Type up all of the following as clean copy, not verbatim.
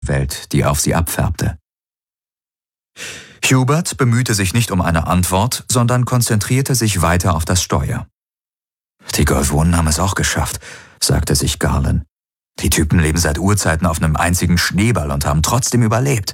Welt, die auf sie abfärbte. Hubert bemühte sich nicht um eine Antwort, sondern konzentrierte sich weiter auf das Steuer. »Die Golvonen haben es auch geschafft«, sagte sich Garland. »Die Typen leben seit Urzeiten auf einem einzigen Schneeball und haben trotzdem überlebt.«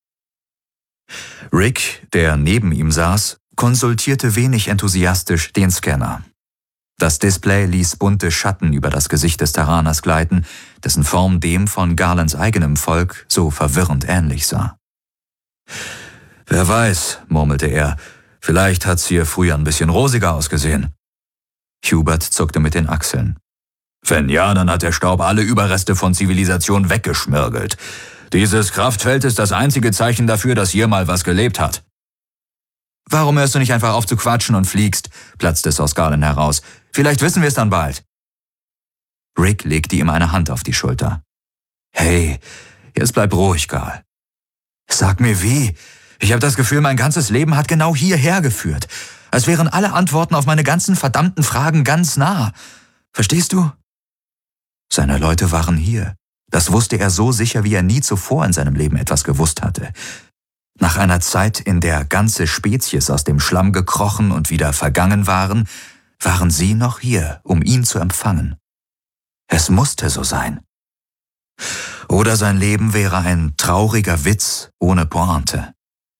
Rick, der neben ihm saß, konsultierte wenig enthusiastisch den Scanner. Das Display ließ bunte Schatten über das Gesicht des Terraners gleiten, dessen Form dem von Garlands eigenem Volk so verwirrend ähnlich sah. »Wer weiß«, murmelte er, »vielleicht hat's hier früher ein bisschen rosiger ausgesehen.« Hubert zuckte mit den Achseln. »Wenn ja, dann hat der Staub alle Überreste von Zivilisation weggeschmirgelt. Dieses Kraftfeld ist das einzige Zeichen dafür, dass hier mal was gelebt hat.« »Warum hörst du nicht einfach auf zu quatschen und fliegst?«, platzte es aus Garland heraus. »Vielleicht wissen wir es dann bald.« Rick legte ihm eine Hand auf die Schulter. »Hey, jetzt bleib ruhig, Garl. Sag mir wie. Ich habe das Gefühl, mein ganzes Leben hat genau hierher geführt. Als wären alle Antworten auf meine ganzen verdammten Fragen ganz nah. Verstehst du?« Seine Leute waren hier. Das wusste er so sicher, wie er nie zuvor in seinem Leben etwas gewusst hatte. Nach einer Zeit, in der ganze Spezies aus dem Schlamm gekrochen und wieder vergangen waren, waren sie noch hier, um ihn zu empfangen. Es musste so sein. Oder sein Leben wäre ein trauriger Witz ohne Pointe.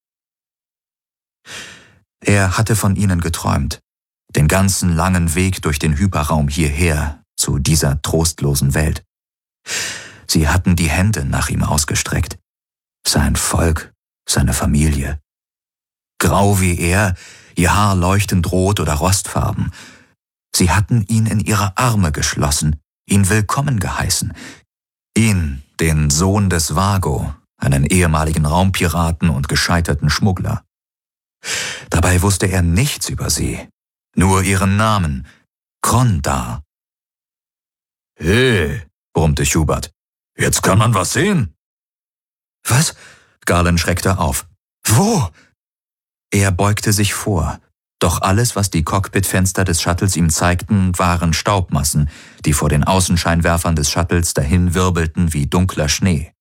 Er hatte von ihnen geträumt, den ganzen langen Weg durch den Hyperraum hierher, zu dieser trostlosen Welt. Sie hatten die Hände nach ihm ausgestreckt. Sein Volk, seine Familie. Grau wie er, ihr Haar leuchtend rot oder rostfarben. Sie hatten ihn in ihre Arme geschlossen, ihn willkommen geheißen. Ihn, den Sohn des Vago, einen ehemaligen Raumpiraten und gescheiterten Schmuggler. Dabei wusste er nichts über sie, nur ihren Namen, Krondar. »Hey«, brummte Hubert, »jetzt kann man was sehen.« »Was?« Garland schreckte auf. »Wo?« Er beugte sich vor, doch alles, was die Cockpitfenster des Shuttles ihm zeigten, waren Staubmassen, die vor den Außenscheinwerfern des Shuttles dahin wirbelten wie dunkler Schnee.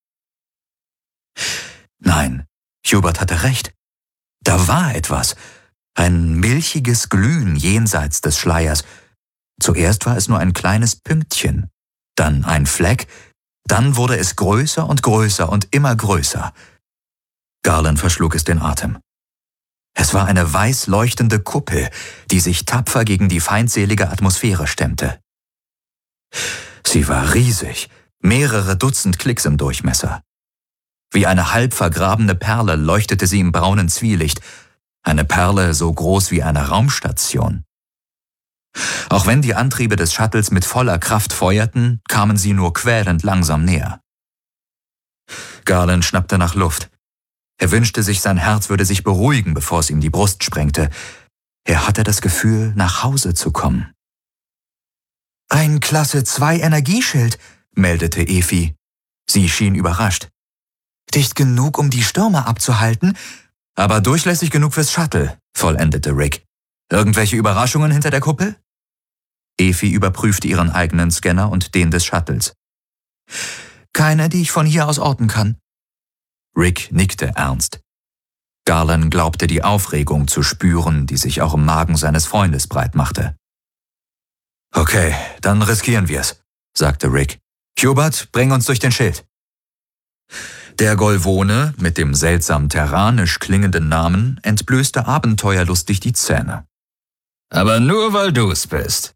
Nein, Hubert hatte recht. Da war etwas, ein milchiges Glühen jenseits des Schleiers. Zuerst war es nur ein kleines Pünktchen, dann ein Fleck, dann wurde es größer und größer und immer größer. Garland verschlug es den Atem. Es war eine weiß leuchtende Kuppel, die sich tapfer gegen die feindselige Atmosphäre stemmte. Sie war riesig, mehrere Dutzend Klicks im Durchmesser. Wie eine halb vergrabene Perle leuchtete sie im braunen Zwielicht, eine Perle so groß wie eine Raumstation. Auch wenn die Antriebe des Shuttles mit voller Kraft feuerten, kamen sie nur quälend langsam näher. Garland schnappte nach Luft. Er wünschte sich, sein Herz würde sich beruhigen, bevor es ihm die Brust sprengte. Er hatte das Gefühl, nach Hause zu kommen. »Ein Klasse 2 Energieschild«, meldete Efi. Sie schien überrascht. »Dicht genug, um die Stürme abzuhalten, aber durchlässig genug fürs Shuttle«, vollendete Rick. »Irgendwelche Überraschungen hinter der Kuppel?« Efi überprüfte ihren eigenen Scanner und den des Shuttles. »Keine, die ich von hier aus orten kann.« Rick nickte ernst. Garland glaubte die Aufregung zu spüren, die sich auch im Magen seines Freundes breitmachte. »Okay, dann riskieren wir's«, sagte Rick. »Hubert, bring uns durch den Schild.« Der Golvone mit dem seltsam terranisch klingenden Namen entblößte abenteuerlustig die Zähne. »Aber nur, weil du's bist.«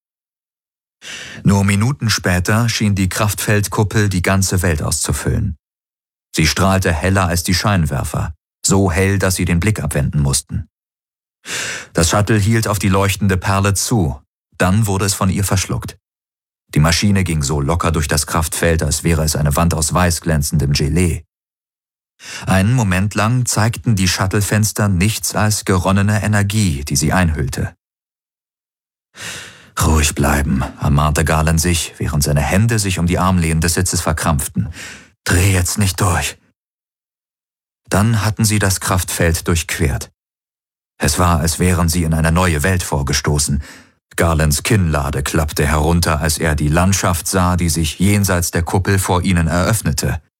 Nur Minuten später schien die Kraftfeldkuppel die ganze Welt auszufüllen. Sie strahlte heller als die Scheinwerfer, so hell, dass sie den Blick abwenden mussten. Das Shuttle hielt auf die leuchtende Perle zu, dann wurde es von ihr verschluckt. Die Maschine ging so locker durch das Kraftfeld, als wäre es eine Wand aus weiß glänzendem Gelee. Einen Moment lang zeigten die Shuttlefenster nichts als geronnene Energie, die sie einhüllte. »Ruhig bleiben«, ermahnte Garland sich, während seine Hände sich um die Armlehnen des Sitzes verkrampften. »Dreh jetzt nicht durch.« Dann hatten sie das Kraftfeld durchquert. Es war, als wären sie in eine neue Welt vorgestoßen. Garlands Kinnlade klappte herunter, als er die Landschaft sah, die sich jenseits der Kuppel vor ihnen eröffnete.